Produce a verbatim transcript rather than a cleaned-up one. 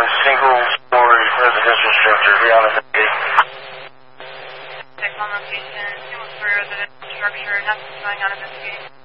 single-story residential structure here on the gate. Check on location, single-story residential structure, nothing going on in this gate.